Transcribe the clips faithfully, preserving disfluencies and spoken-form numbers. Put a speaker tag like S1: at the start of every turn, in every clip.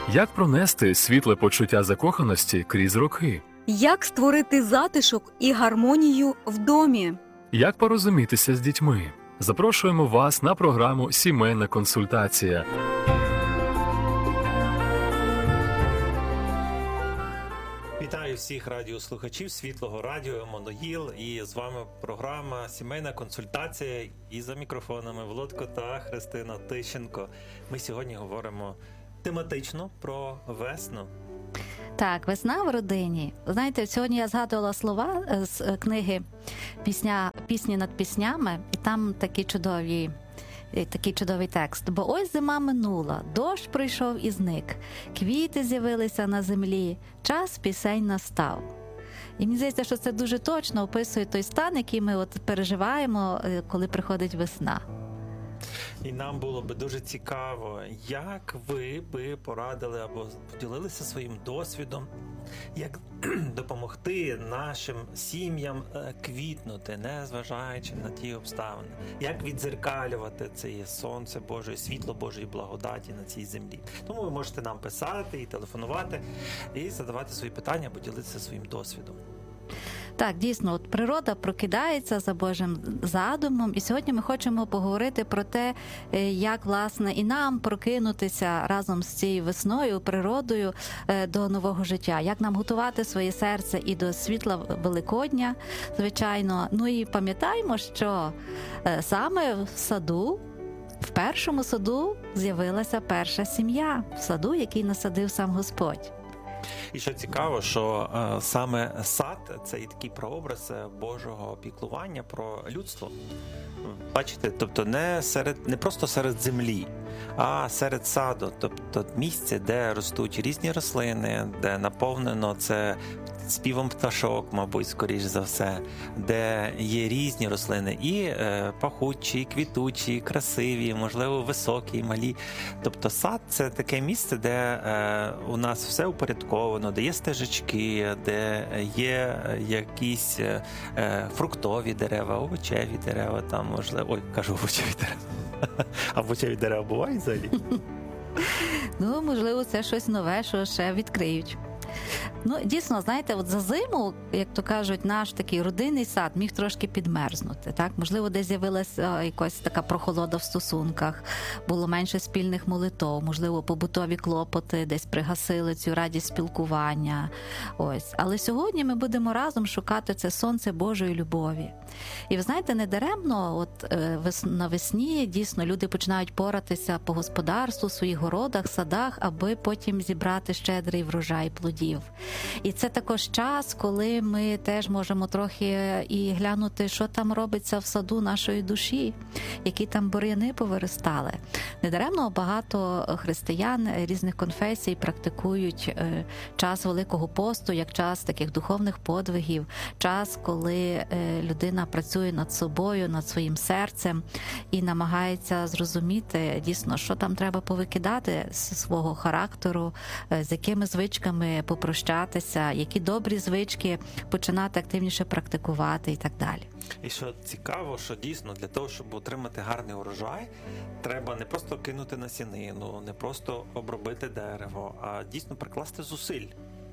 S1: Як пронести світле почуття закоханості крізь роки?
S2: Як створити затишок і гармонію в домі?
S1: Як порозумітися з дітьми? Запрошуємо вас на програму «Сімейна консультація».
S3: Вітаю всіх радіослухачів Світлого радіо «Еммануїл». І з вами програма «Сімейна консультація». І за мікрофонами Володко та Христина Тищенко. Ми сьогодні говоримо тематично про весну.
S4: Так, весна в родині. Знаєте, сьогодні я згадувала слова з книги «Пісня, «Пісні над піснями», і там такі чудові, такий чудовий текст. «Бо ось зима минула, дощ прийшов і зник, квіти з'явилися на землі, час пісень настав». І мені здається, що це дуже точно описує той стан, який ми от переживаємо, коли приходить весна.
S3: І нам було би дуже цікаво, як ви би порадили або поділилися своїм досвідом, як допомогти нашим сім'ям квітнути, не зважаючи на ті обставини. Як віддзеркалювати це сонце Божої, світло Божої благодаті на цій землі. Тому ви можете нам писати і телефонувати, і задавати свої питання, або ділитися своїм досвідом.
S4: Так, дійсно, от природа прокидається за Божим задумом, і сьогодні ми хочемо поговорити про те, як, власне, і нам прокинутися разом з цією весною, природою до нового життя, як нам готувати своє серце і до світла Великодня, звичайно. Ну і пам'ятаємо, що саме в саду, в першому саду з'явилася перша сім'я, в саду, який насадив сам Господь.
S3: І що цікаво, що е, саме сад – це і такий прообраз Божого піклування про людство. Бачите, тобто не серед не просто серед землі, а серед саду, тобто місце, де ростуть різні рослини, де наповнено це співом пташок, мабуть, скоріш за все, де є різні рослини, і е, пахучі, і квітучі, і красиві, можливо, високі, і малі. Тобто сад – це таке місце, де е, у нас все упорядковано, де є стежечки, де є якісь е, фруктові дерева, овочеві дерева, там, можливо, ой, кажу овочеві дерева. А овочеві дерева бувають взагалі?
S4: Ну, можливо, це щось нове, що ще відкриють. Ну, дійсно, знаєте, от за зиму, як то кажуть, наш такий родинний сад міг трошки підмерзнути, так? Можливо, десь з'явилася якась така прохолода в стосунках, було менше спільних молитов, можливо, побутові клопоти десь пригасили цю радість спілкування. Ось. Але сьогодні ми будемо разом шукати це сонце Божої любові. І ви знаєте, недаремно от навесні дійсно люди починають поратися по господарству, в своїх городах, садах, аби потім зібрати щедрий врожай плодів. І це також час, коли ми теж можемо трохи і глянути, що там робиться в саду нашої душі, які там бур'яни повиростали. Недаремно багато християн різних конфесій практикують час Великого посту як час таких духовних подвигів, час, коли людина працює над собою, над своїм серцем і намагається зрозуміти дійсно, що там треба повикидати з свого характеру, з якими звичками попрощатися, які добрі звички починати активніше практикувати і так далі.
S3: І що цікаво, що дійсно для того, щоб отримати гарний урожай, треба не просто кинути насінину, не просто обробити дерево, а дійсно прикласти зусиль.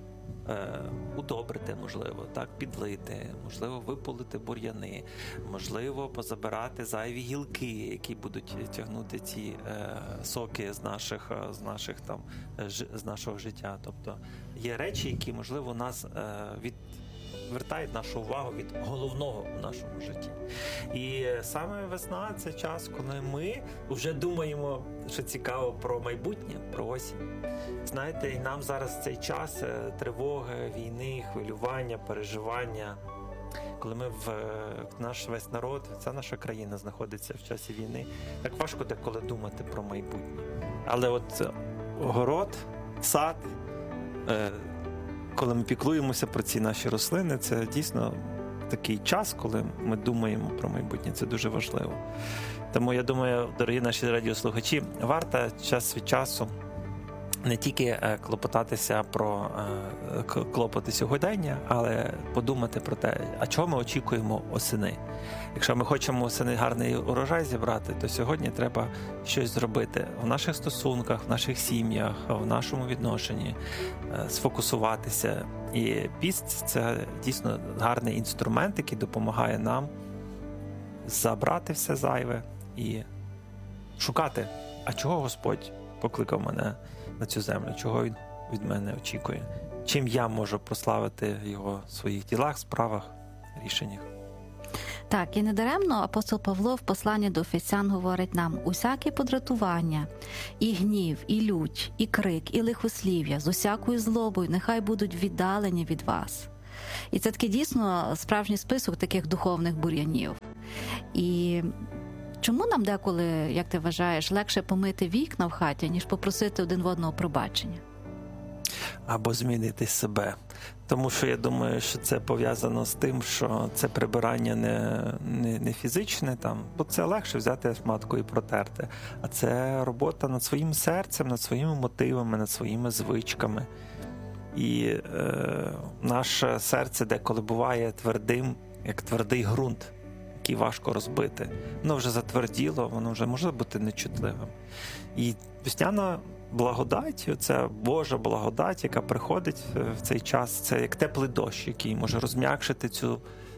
S3: Е, удобрити, можливо, так, підлити, можливо, виполити бур'яни, можливо, позабирати зайві гілки, які будуть тягнути ці е, соки з наших, з наших там, ж, з нашого життя. Тобто є речі, які, можливо, нас е, від вертають нашу увагу від головного в нашому житті. І саме весна – це час, коли ми вже думаємо, що цікаво, про майбутнє, про осінь. Знаєте, і нам зараз цей час тривоги, війни, хвилювання, переживання, коли ми в наш весь народ, ця наша країна знаходиться в часі війни, так важко деколи думати про майбутнє. Але от город, сад, коли ми піклуємося про ці наші рослини, це дійсно такий час, коли ми думаємо про майбутнє. Це дуже важливо. Тому я думаю, дорогі наші радіослухачі, варто час від часу не тільки е, клопотатися про е, к- клопоти сьогодення, але подумати про те, а чого ми очікуємо осени. Якщо ми хочемо осени гарний урожай зібрати, то сьогодні треба щось зробити в наших стосунках, в наших сім'ях, в нашому відношенні, е, сфокусуватися. І піст – це дійсно гарний інструмент, який допомагає нам забрати все зайве і шукати, а чого Господь покликав мене на цю землю, чого Він від мене очікує, чим я можу прославити Його в своїх ділах, справах, рішеннях.
S4: Так, і недаремно апостол Павло в посланні до Ефесян говорить нам: усяке подратування, і гнів, і лють, і крик, і лихослів'я з усякою злобою нехай будуть віддалені від вас. І це такий дійсно справжній список таких духовних бур'янів. І чому нам деколи, як ти вважаєш, легше помити вікна в хаті, ніж попросити один в одного пробачення?
S3: Або змінити себе. Тому що я думаю, що це пов'язано з тим, що це прибирання не, не, не фізичне, там, бо це легше взяти шматку і протерти, а це робота над своїм серцем, над своїми мотивами, над своїми звичками. І е, наше серце деколи буває твердим, як твердий ґрунт, який важко розбити. Воно вже затверділо, воно вже може бути нечутливим. І весняна благодать, це Божа благодать, яка приходить в цей час, це як теплий дощ, який може розм'якшити цю,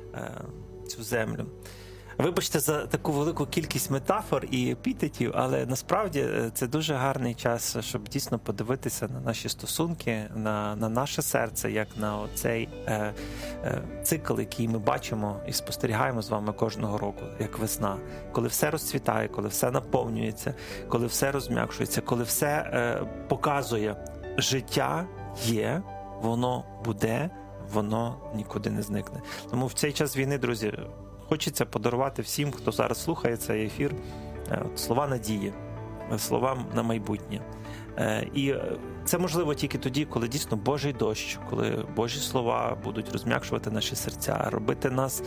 S3: цю землю. Вибачте за таку велику кількість метафор і епітетів, але насправді це дуже гарний час, щоб дійсно подивитися на наші стосунки, на, на наше серце, як на цей е, е, цикл, який ми бачимо і спостерігаємо з вами кожного року, як весна. Коли все розцвітає, коли все наповнюється, коли все розм'якшується, коли все е, показує, життя є, воно буде, воно нікуди не зникне. Тому в цей час війни, друзі, хочеться подарувати всім, хто зараз слухає цей ефір, слова надії, слова на майбутнє. І це можливо тільки тоді, коли дійсно Божий дощ, коли Божі слова будуть розм'якшувати наші серця, робити нас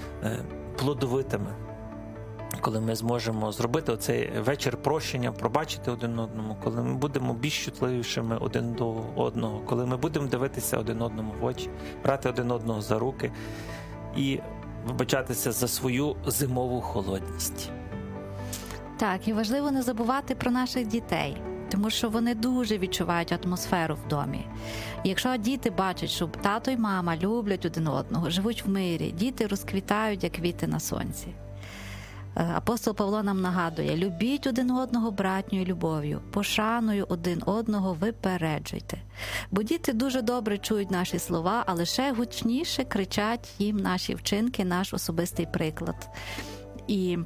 S3: плодовитими, коли ми зможемо зробити оцей вечір прощення, пробачити один одному, коли ми будемо більш чутливішими один до одного, коли ми будемо дивитися один одному в очі, брати один одного за руки і вибачатися за свою зимову холодність.
S4: Так, і важливо не забувати про наших дітей, тому що вони дуже відчувають атмосферу в домі. І якщо діти бачать, що тато й мама люблять один одного, живуть в мирі, діти розквітають, як квіти на сонці. Апостол Павло нам нагадує: любіть один одного братньою любов'ю, пошаною один одного випереджуйте. Бо діти дуже добре чують наші слова, а лише гучніше кричать їм наші вчинки, наш особистий приклад. І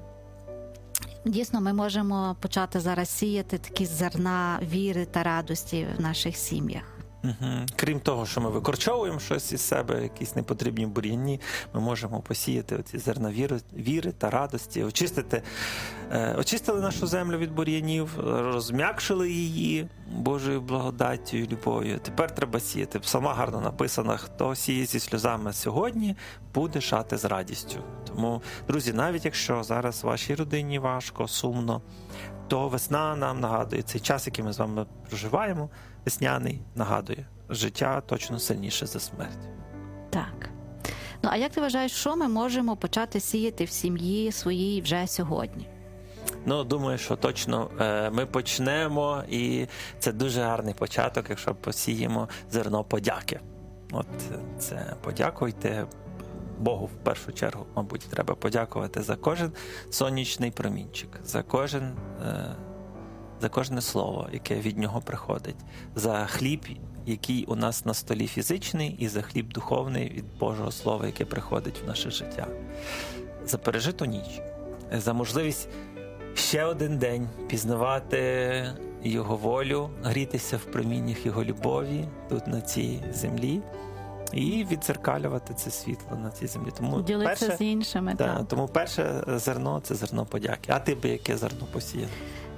S4: дійсно ми можемо почати зараз сіяти такі зерна віри та радості в наших сім'ях.
S3: Угу. Крім того, що ми викорчовуємо щось із себе, якісь непотрібні бур'яні, ми можемо посіяти оці зерна віри, віри та радості, очистити, е, очистили нашу землю від бур'янів, розм'якшили її Божою благодаттю і любов'ю. Тепер треба сіяти. Псалма гарно написано: хто сіє зі сльозами сьогодні, буде жати з радістю. Тому, друзі, навіть якщо зараз вашій родині важко, сумно, то весна нам нагадує, цей час, який ми з вами проживаємо, весняний, нагадує, життя точно сильніше за смерть.
S4: Так. Ну, а як ти вважаєш, що ми можемо почати сіяти в сім'ї своїй вже сьогодні?
S3: Ну, думаю, що точно е, ми почнемо, і це дуже гарний початок, якщо посіємо зерно подяки. От це подякуйте Богу в першу чергу, мабуть, треба подякувати за кожен сонячний промінчик, за кожен, е, за кожне слово, яке від нього приходить, за хліб, який у нас на столі фізичний, і за хліб духовний від Божого Слова, яке приходить в наше життя. За пережиту ніч, за можливість ще один день пізнавати Його волю, грітися в проміннях Його любові тут на цій землі і віддзеркалювати це світло на цій землі. Тому
S4: ділитися
S3: перше,
S4: з іншими.
S3: та,
S4: Так.
S3: тому перше зерно – це зерно подяки. А ти би яке зерно посіяв?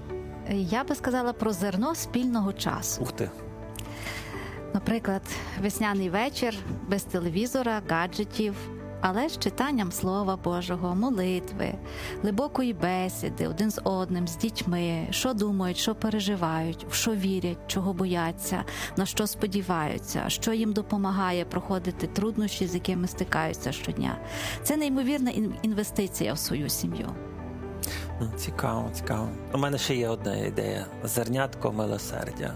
S4: Я би сказала про зерно спільного часу.
S3: Ух ти!
S4: Наприклад, весняний вечір без телевізора, гаджетів, але з читанням Слова Божого, молитви, глибокої бесіди один з одним, з дітьми, що думають, що переживають, в що вірять, чого бояться, на що сподіваються, що їм допомагає проходити труднощі, з якими стикаються щодня. Це неймовірна інвестиція в свою сім'ю.
S3: Цікаво, цікаво. У мене ще є одна ідея. Зернятко милосердя.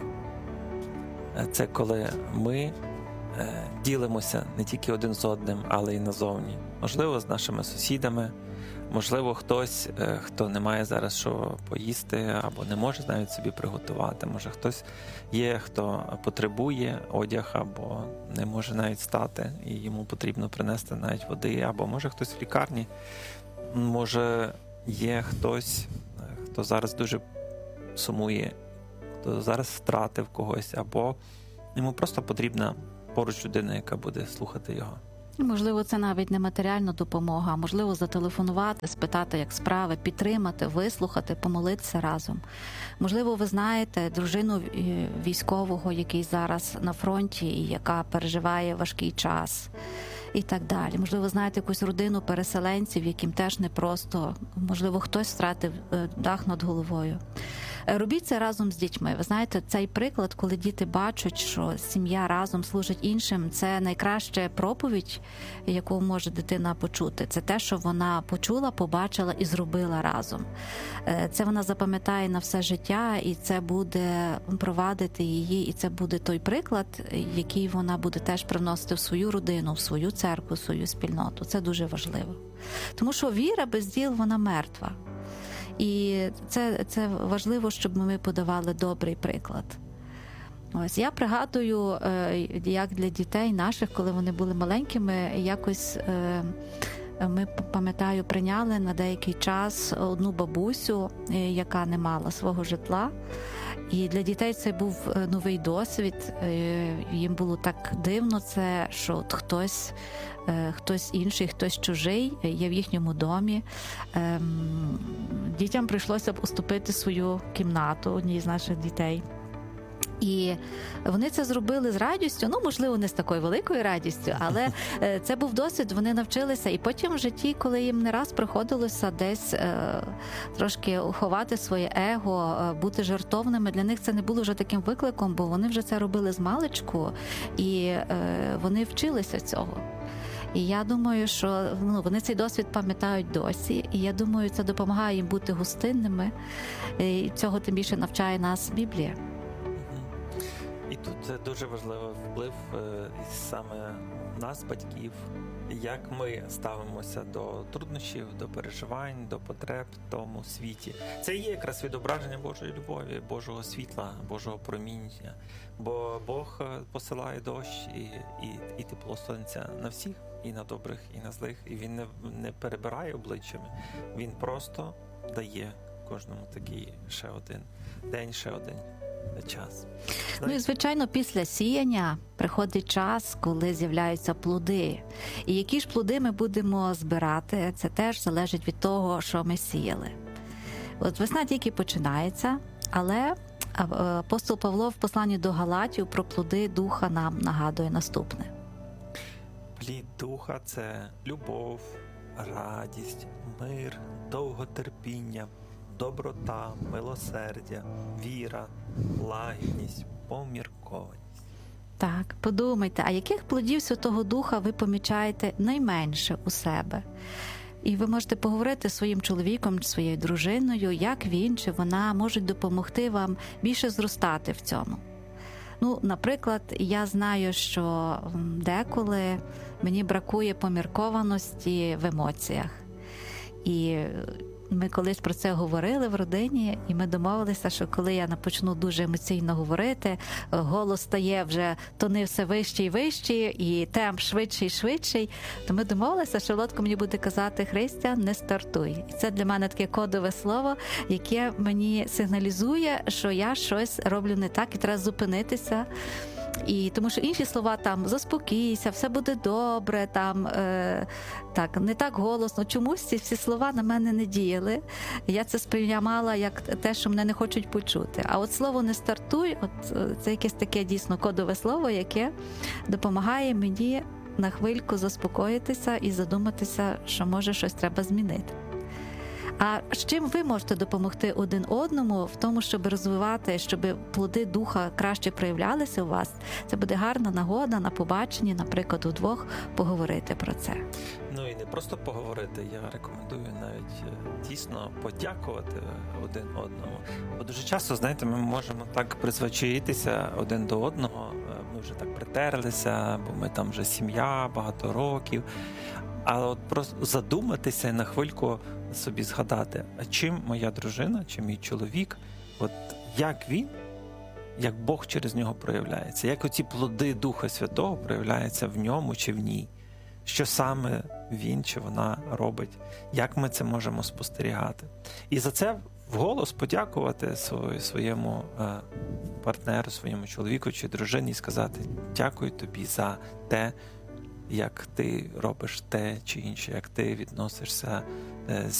S3: Це коли ми е, ділимося не тільки один з одним, але й назовні. Можливо, з нашими сусідами, можливо, хтось, е, хто не має зараз що поїсти, або не може навіть собі приготувати. Може, хтось є, хто потребує одяг, або не може навіть стати, і йому потрібно принести навіть води, або може хтось в лікарні, може є хтось, хто зараз дуже сумує, хто зараз втратив когось, або йому просто потрібна поруч людина, яка буде слухати його.
S4: Можливо, це навіть не матеріальна допомога, можливо, зателефонувати, спитати, як справи, підтримати, вислухати, помолитися разом. Можливо, ви знаєте дружину військового, який зараз на фронті і яка переживає важкий час. І так далі. Можливо, знаєте якусь родину переселенців, яким теж непросто, можливо, хтось втратив дах над головою. Робіть це разом з дітьми. Ви знаєте, цей приклад, коли діти бачать, що сім'я разом служить іншим, це найкраща проповідь, яку може дитина почути. Це те, що вона почула, побачила і зробила разом. Це вона запам'ятає на все життя, і це буде провадити її, і це буде той приклад, який вона буде теж привносити в свою родину, в свою церкву, в свою спільноту. Це дуже важливо. Тому що віра без діл, вона мертва. І це, це важливо, щоб ми подавали добрий приклад. Ось я пригадую, як для дітей наших, коли вони були маленькими, якось ми, пам'ятаю, прийняли на деякий час одну бабусю, яка не мала свого житла. І для дітей це був новий досвід. Їм було так дивно це, що от хтось, хтось інший, хтось чужий є в їхньому домі. Дітям прийшлося б уступити свою кімнату одній з наших дітей. І вони це зробили з радістю, ну, можливо, не з такою великою радістю, але це був досвід, вони навчилися. І потім в житті, коли їм не раз приходилося десь е, трошки ховати своє его, е, бути жертовними, для них це не було вже таким викликом, бо вони вже це робили з маличку, і е, вони вчилися цього. І я думаю, що ну, вони цей досвід пам'ятають досі, і я думаю, це допомагає їм бути гостинними, і цього тим більше навчає нас Біблія.
S3: І тут це дуже важливий вплив саме нас, батьків, як ми ставимося до труднощів, до переживань, до потреб в тому світі. Це є якраз відображення Божої любові, Божого світла, Божого проміння. Бо Бог посилає дощ і, і, і тепло сонця на всіх, і на добрих, і на злих. І Він не, не перебирає обличчями, Він просто дає кожному такий ще один день, ще один час.
S4: Ну і, звичайно, після сіяння приходить час, коли з'являються плоди. І які ж плоди ми будемо збирати, це теж залежить від того, що ми сіяли. От весна тільки починається, але апостол Павло в посланні до Галатів про плоди Духа нам нагадує наступне.
S3: Плід Духа – це любов, радість, мир, довготерпіння, доброта, милосердя, віра, лагідність, поміркованість.
S4: Так, подумайте, а яких плодів Святого Духа ви помічаєте найменше у себе? І ви можете поговорити зі своїм чоловіком, своєю дружиною, як він чи вона можуть допомогти вам більше зростати в цьому. Ну, наприклад, я знаю, що деколи мені бракує поміркованості в емоціях. І ми колись про це говорили в родині, і ми домовилися, що коли я почну дуже емоційно говорити, голос стає вже тони все вищий і вищий, і темп швидший і швидший, то ми домовилися, що Володько мені буде казати: Христя, не стартуй. І це для мене таке кодове слово, яке мені сигналізує, що я щось роблю не так і треба зупинитися. І тому що інші слова там заспокійся, все буде добре, там е, так не так голосно. Чомусь ці всі слова на мене не діяли. Я це сприймала як те, що мене не хочуть почути. А от слово не стартуй, от це якесь таке дійсно кодове слово, яке допомагає мені на хвильку заспокоїтися і задуматися, що може щось треба змінити. А з чим ви можете допомогти один одному в тому, щоб розвивати, щоб плоди духа краще проявлялися у вас? Це буде гарна нагода на побаченні, наприклад, удвох поговорити про це.
S3: Ну і не просто поговорити, я рекомендую навіть е, дійсно подякувати один одному. Бо дуже часто, знаєте, ми можемо так призвичаїтися один до одного, е, ми вже так притерлися, бо ми там вже сім'я, багато років. Але от просто задуматися і на хвильку собі згадати, а чим моя дружина, чи мій чоловік, от як він, як Бог через нього проявляється, як оці плоди Духа Святого проявляються в ньому чи в ній, що саме він чи вона робить, як ми це можемо спостерігати. І за це вголос подякувати своєму партнеру, своєму чоловіку чи дружині і сказати дякую тобі за те, як ти робиш те чи інше, як ти відносишся